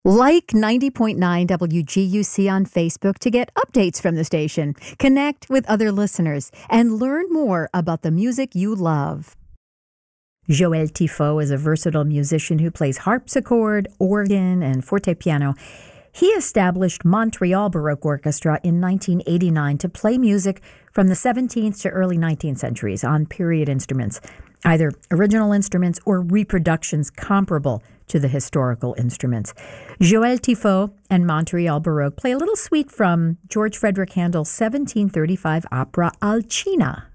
Like 90.9 WGUC on Facebook to get updates from the station, connect with other listeners, and learn more about the music you love. Joël Tifo is a versatile musician who plays harpsichord, organ, and fortepiano. He established Montreal Baroque Orchestra in 1989 to play music from the 17th to early 19th centuries on period instruments, either original instruments or reproductions comparable to the historical instruments. Joël Tifo and Montreal Baroque play a little suite from George Frederick Handel's 1735 opera Alcina.